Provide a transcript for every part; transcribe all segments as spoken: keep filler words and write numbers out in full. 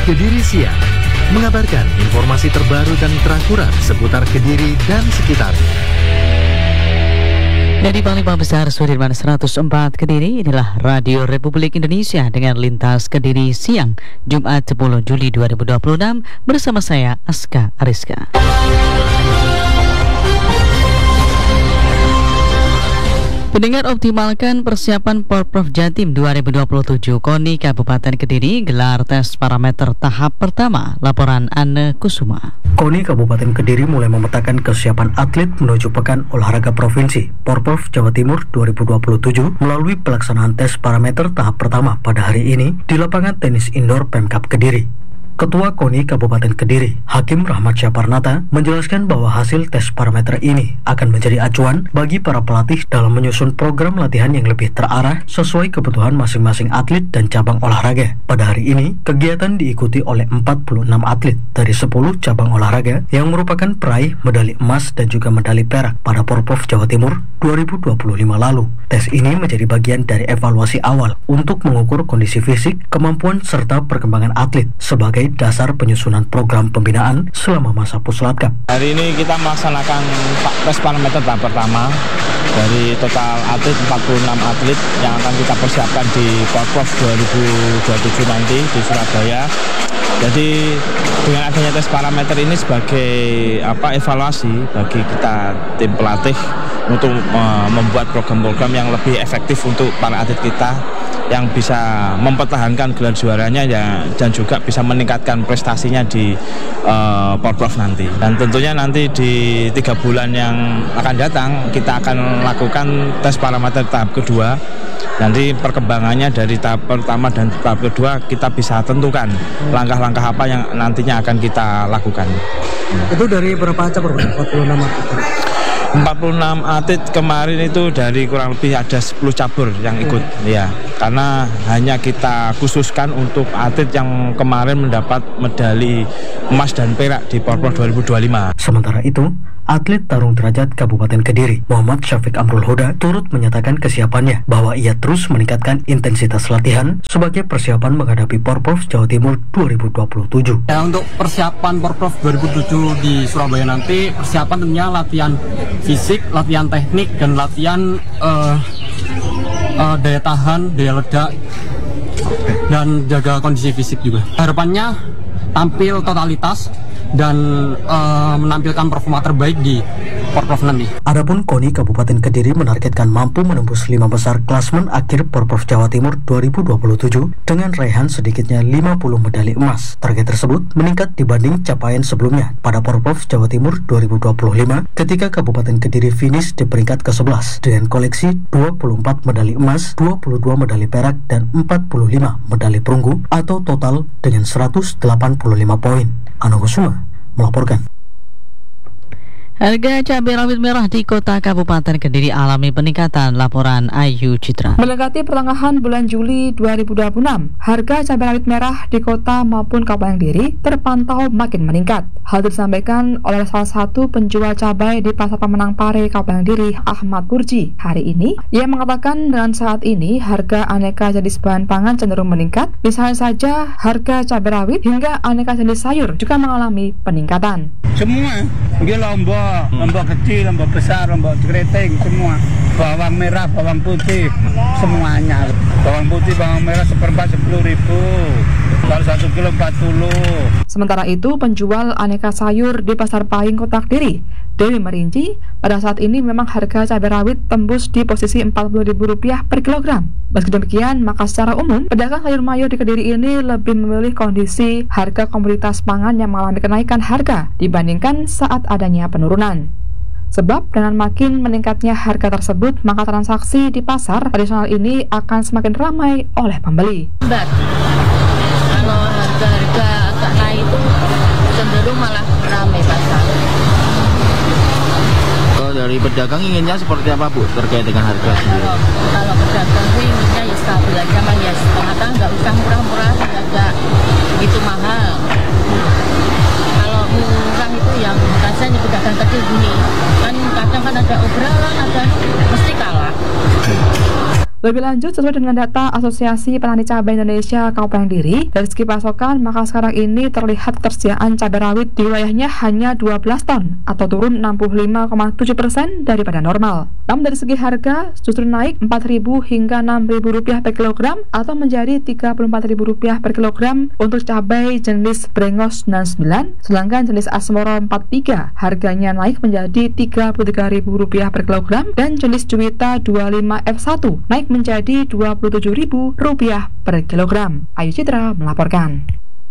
Kediri Siang mengabarkan informasi terbaru dan terakurat seputar Kediri dan sekitarnya. Dari Panglima Besar Sudirman seratus empat Kediri, inilah Radio Republik Indonesia dengan Lintas Kediri Siang, Jumat sepuluh Juli dua ribu dua puluh enam, bersama saya Aska Ariska. Pendengar, optimalkan persiapan Porprov Jatim dua ribu dua puluh tujuh. KONI Kabupaten Kediri gelar tes parameter tahap pertama. Laporan Anne Kusuma. KONI Kabupaten Kediri mulai memetakan kesiapan atlet menuju Pekan Olahraga Provinsi Porprov Jawa Timur dua ribu dua puluh tujuh melalui pelaksanaan tes parameter tahap pertama pada hari ini di lapangan tenis indoor Pemkab Kediri. Ketua KONI Kabupaten Kediri, Hakim Rahmat Syaparnata, menjelaskan bahwa hasil tes parameter ini akan menjadi acuan bagi para pelatih dalam menyusun program latihan yang lebih terarah sesuai kebutuhan masing-masing atlet dan cabang olahraga. Pada hari ini, kegiatan diikuti oleh empat puluh enam atlet dari sepuluh cabang olahraga yang merupakan peraih medali emas dan juga medali perak pada Porprov Jawa Timur dua ribu dua puluh lima lalu. Tes ini menjadi bagian dari evaluasi awal untuk mengukur kondisi fisik, kemampuan serta perkembangan atlet sebagai dasar penyusunan program pembinaan selama masa Puslatkap. Hari ini kita melaksanakan tes parameter tahap pertama dari total atlet empat puluh enam atlet yang akan kita persiapkan di Porprov dua ribu dua puluh tujuh nanti di Surabaya. Jadi dengan adanya tes parameter ini sebagai apa evaluasi bagi kita tim pelatih untuk uh, membuat program-program yang lebih efektif untuk para atlet kita yang bisa mempertahankan gelar juaranya ya, dan juga bisa meningkatkan prestasinya di uh, Porprov nanti. Dan tentunya nanti di tiga bulan yang akan datang kita akan lakukan tes parameter tahap kedua. Nanti perkembangannya dari tahap pertama dan tahap kedua kita bisa tentukan langkah-langkah apa yang nantinya akan kita lakukan. Itu dari berapa cabur? empat puluh enam atlet. empat puluh enam atlet kemarin itu dari kurang lebih ada sepuluh cabur yang ikut, hmm. ya. Karena hanya kita khususkan untuk atlet yang kemarin mendapat medali emas dan perak di Porprov dua ribu dua puluh lima. Sementara itu, atlet tarung derajat Kabupaten Kediri, Muhammad Syafiq Amrul Huda, turut menyatakan kesiapannya bahwa ia terus meningkatkan intensitas latihan sebagai persiapan menghadapi Porprov Jawa Timur dua ribu dua puluh tujuh. Ya, untuk persiapan Porprov dua ribu tujuh di Surabaya nanti, persiapan tentunya latihan fisik, latihan teknik, dan latihan uh, uh, daya tahan, daya ledak, dan jaga kondisi fisik juga. Harapannya tampil totalitas dan uh, menampilkan performa terbaik di Porprov nanti. Adapun KONI Kabupaten Kediri menargetkan mampu menembus lima besar klasmen akhir Porprov Jawa Timur dua ribu dua puluh tujuh dengan raihan sedikitnya lima puluh medali emas. Target tersebut meningkat dibanding capaian sebelumnya pada Porprov Jawa Timur dua ribu dua puluh lima ketika Kabupaten Kediri finish di peringkat ke sebelas dengan koleksi dua puluh empat medali emas, dua puluh dua medali perak, dan empat puluh lima medali perunggu atau total dengan seratus delapan puluh lima poin. Anne Kusuma melaporkan. Harga cabai rawit merah di kota Kabupaten Kediri alami peningkatan. Laporan Ayu Citra. Mendekati pertengahan bulan Juli dua ribu dua puluh enam, harga cabai rawit merah di kota maupun Kabupaten Kediri terpantau makin meningkat. Hal itu disampaikan oleh salah satu penjual cabai di Pasar Pemenang Pare, Kabupaten Kediri, Ahmad Purji. Hari ini, ia mengatakan dengan saat ini harga aneka jenis bahan pangan cenderung meningkat. Misalnya saja harga cabai rawit hingga aneka jenis sayur juga mengalami peningkatan. Semua, mungkin lombok, lombok kecil, lombok besar, lombok keriting, semua. Bawang merah, bawang putih, semuanya. Bawang putih, bawang merah seperempat sepuluh ribu, kalau satu kilo empat puluh. Sementara itu, penjual aneka sayur di Pasar Pahing, Kota Kediri, Dewi merinci, pada saat ini memang harga cabai rawit tembus di posisi empat puluh ribu rupiah per kilogram. Meski demikian, maka secara umum, pedagang sayur mayur di Kediri ini lebih memilih kondisi harga komoditas pangan yang mengalami kenaikan harga dibandingkan saat adanya penurunan. Sebab dengan makin meningkatnya harga tersebut, maka transaksi di pasar tradisional ini akan semakin ramai oleh pembeli. Mbak, kalau harga-harga agak naik itu cenderung malah ramai pasar. Kalau dari pedagang inginnya seperti apa, Bu, terkait dengan harga sendiri? Kalau, kalau pedagang sih inginnya ya stabil aja, mah ya setengah nggak usah murah-murah, nggak begitu mahal. Kalau murah itu yang rasanya pedagang kecil gini, kan kadang kan ada obrolan, ada mesti kalah. Lebih lanjut, sesuai dengan data Asosiasi Petani Cabai Indonesia Kabupaten Kediri, dari segi pasokan, maka sekarang ini terlihat ketersediaan cabai rawit di wilayahnya hanya dua belas ton atau turun enam puluh lima koma tujuh persen daripada normal. Namun dari segi harga justru naik empat ribu hingga enam ribu rupiah per kilogram atau menjadi tiga puluh empat ribu rupiah per kilogram untuk cabai jenis Brengos sembilan puluh sembilan, sedangkan jenis Asmoro empat puluh tiga harganya naik menjadi tiga puluh tiga ribu rupiah per kilogram dan jenis Juwita dua puluh lima F satu naik menjadi dua puluh tujuh ribu rupiah per kilogram. Ayu Citra melaporkan.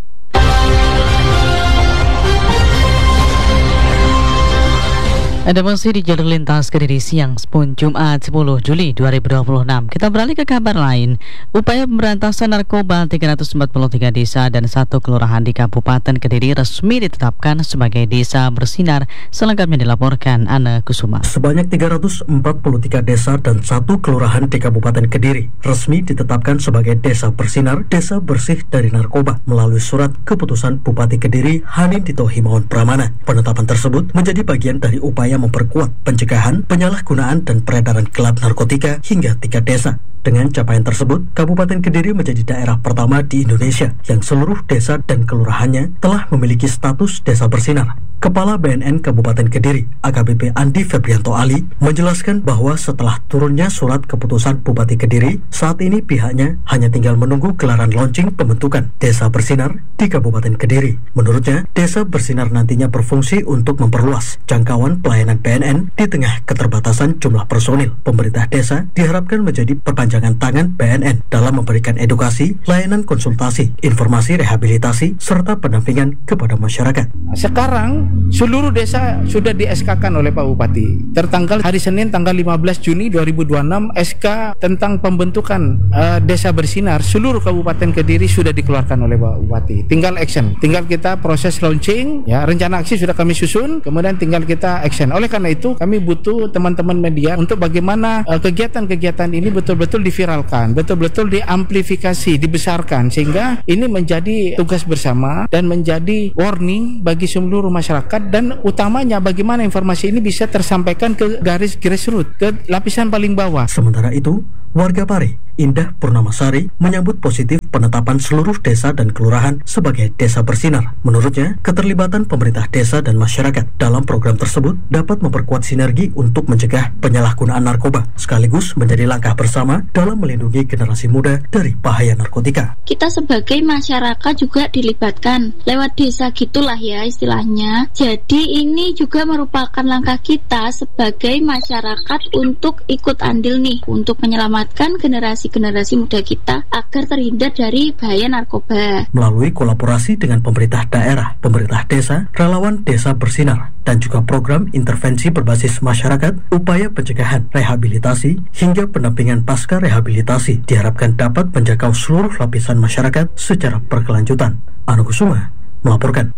Anda masih di jalur lintas Kediri siang Spun Jumat sepuluh Juli dua ribu dua puluh enam. Kita beralih ke kabar lain. Upaya pemberantasan narkoba tiga ratus empat puluh tiga desa dan satu kelurahan di Kabupaten Kediri resmi ditetapkan sebagai desa bersinar. Selengkapnya dilaporkan Ana Kusuma. Sebanyak tiga ratus empat puluh tiga desa dan satu kelurahan di Kabupaten Kediri resmi ditetapkan sebagai desa bersinar, desa bersih dari narkoba melalui surat keputusan Bupati Kediri Hanin Tito Himawan Pramana. Penetapan tersebut menjadi bagian dari upaya memperkuat pencegahan, penyalahgunaan, dan peredaran gelap narkotika hingga tingkat desa. Dengan capaian tersebut, Kabupaten Kediri menjadi daerah pertama di Indonesia yang seluruh desa dan kelurahannya telah memiliki status desa bersinar. Kepala B N N Kabupaten Kediri, A K B P Andi Febrianto Ali, menjelaskan bahwa setelah turunnya surat keputusan Bupati Kediri, saat ini pihaknya hanya tinggal menunggu gelaran launching pembentukan Desa Bersinar di Kabupaten Kediri. Menurutnya, Desa Bersinar nantinya berfungsi untuk memperluas jangkauan pelayanan B N N di tengah keterbatasan jumlah personil. Pemerintah desa diharapkan menjadi perpanjangan tangan B N N dalam memberikan edukasi, layanan konsultasi, informasi rehabilitasi, serta pendampingan kepada masyarakat. Sekarang seluruh desa sudah di S K-kan oleh Pak Bupati. Tertanggal hari Senin tanggal lima belas Juni dua ribu dua puluh enam, S K tentang pembentukan uh, Desa Bersinar seluruh Kabupaten Kediri sudah dikeluarkan oleh Pak Bupati. Tinggal action, tinggal kita proses launching, ya, rencana aksi sudah kami susun, kemudian tinggal kita action. Oleh karena itu, kami butuh teman-teman media untuk bagaimana uh, kegiatan-kegiatan ini betul-betul diviralkan, betul-betul diamplifikasi, dibesarkan, sehingga ini menjadi tugas bersama dan menjadi warning bagi seluruh masyarakat, dan utamanya bagaimana informasi ini bisa tersampaikan ke garis grassroots, ke lapisan paling bawah. Sementara itu, warga Pare, Indah Purnamasari, menyambut positif penetapan seluruh desa dan kelurahan sebagai desa bersinar. Menurutnya, keterlibatan pemerintah desa dan masyarakat dalam program tersebut dapat memperkuat sinergi untuk mencegah penyalahgunaan narkoba, sekaligus menjadi langkah bersama dalam melindungi generasi muda dari bahaya narkotika. Kita sebagai masyarakat juga dilibatkan lewat desa gitulah ya istilahnya. Jadi ini juga merupakan langkah kita sebagai masyarakat untuk ikut andil nih untuk menyelamatkan generasi-generasi muda kita agar terhindar dari bahaya narkoba. Melalui kolaborasi dengan pemerintah daerah, pemerintah desa, relawan desa bersinar, dan juga program intervensi berbasis masyarakat, upaya pencegahan, rehabilitasi, hingga pendampingan pasca rehabilitasi diharapkan dapat menjangkau seluruh lapisan masyarakat secara berkelanjutan. Anu Kusuma melaporkan.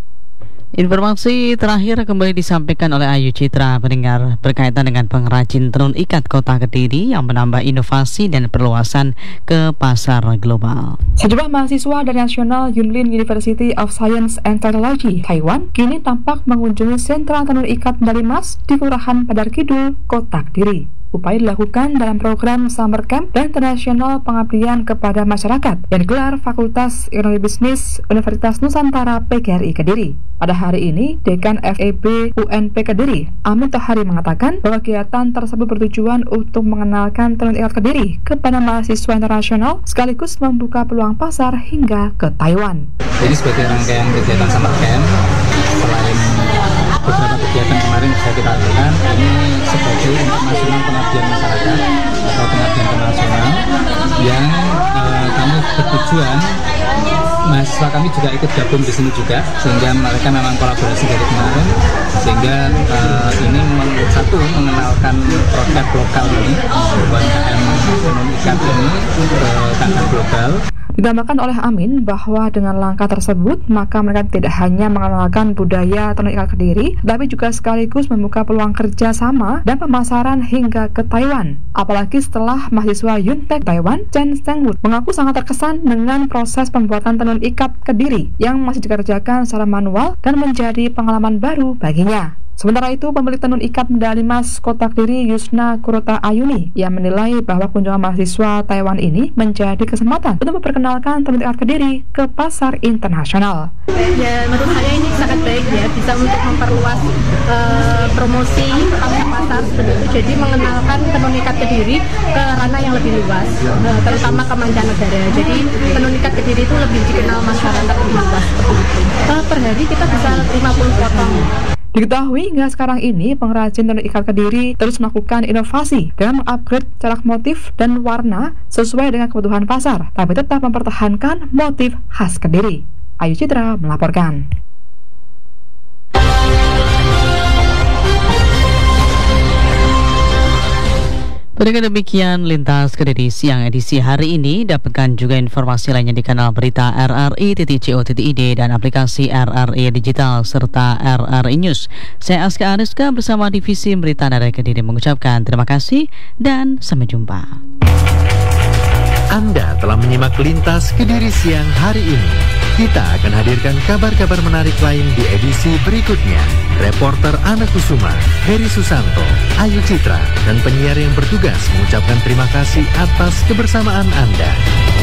Informasi terakhir kembali disampaikan oleh Ayu Citra, pendengar, berkaitan dengan pengrajin tenun ikat Kota Kediri yang menambah inovasi dan perluasan ke pasar global. Sejumlah mahasiswa dari National Yunlin University of Science and Technology, Taiwan, kini tampak mengunjungi sentra tenun ikat medali emas di Kelurahan Padar Kidul, Kota Kediri. Upaya dilakukan dalam program Summer Camp dan Internasional Pengabdian kepada Masyarakat yang digelar Fakultas Ekonomi Bisnis Universitas Nusantara P G R I Kediri. Pada hari ini, Dekan F E B U N P Kediri, Amin Tohari, mengatakan bahwa kegiatan tersebut bertujuan untuk mengenalkan tenun ikat Kediri kepada mahasiswa internasional sekaligus membuka peluang pasar hingga ke Taiwan. Jadi sebagai rangkaian kegiatan Summer Camp, selain beberapa kegiatan kemarin bisa kita lakukan, ini sebagai internasional pengabdian masyarakat atau pengabdian internasional yang uh, kami bertujuan mahasiswa kami juga ikut gabung di sini juga, sehingga mereka memang kolaborasi dari kemarin, sehingga uh, ini meng, satu mengenalkan produk lokal ini, U M K M tenun ikat ini ke kancah global. Ditambahkan oleh Amin bahwa dengan langkah tersebut maka mereka tidak hanya mengenalkan budaya tenun ikat Kediri, tapi juga sekaligus membuka peluang kerja sama dan pemasaran hingga ke Taiwan. Apalagi setelah mahasiswa Yuntek Taiwan, Chen Stengwood, mengaku sangat terkesan dengan proses pembuatan tenun ikat Kediri yang masih dikerjakan secara manual dan menjadi pengalaman baru baginya. Sementara itu, pemilik tenun ikat medali emas Kota Kediri Yusna Kurota Ayuni yang menilai bahwa kunjungan mahasiswa Taiwan ini menjadi kesempatan untuk memperkenalkan tenun ikat Kediri ke pasar internasional. Ya, menurut saya ini sangat baik ya, bisa untuk memperluas uh, promosi pasar-pasar seperti itu. Jadi mengenalkan tenun ikat Kediri ke ranah yang lebih luas, uh, terutama ke mancanegara. Jadi tenun ikat Kediri itu lebih dikenal masyarakat lebih luas seperti itu. Uh, per hari kita bisa lima puluh potong. Diketahui hingga sekarang ini pengrajin tenun ikat Kediri terus melakukan inovasi dengan mengupgrade corak motif dan warna sesuai dengan kebutuhan pasar, tapi tetap mempertahankan motif khas Kediri. Ayu Citra melaporkan. Dengan demikian Lintas Kediri Siang edisi hari ini. Dapatkan juga informasi lainnya di kanal berita R R I titik co titik I D dan aplikasi R R I Digital serta R R I News. Saya Aska Ariska bersama Divisi Berita dari Kediri mengucapkan terima kasih dan sampai jumpa. Anda telah menyimak Lintas Kediri Siang hari ini. Kita akan hadirkan kabar-kabar menarik lain di edisi berikutnya. Reporter Ana Kusuma, Heri Susanto, Ayu Citra, dan penyiar yang bertugas mengucapkan terima kasih atas kebersamaan Anda.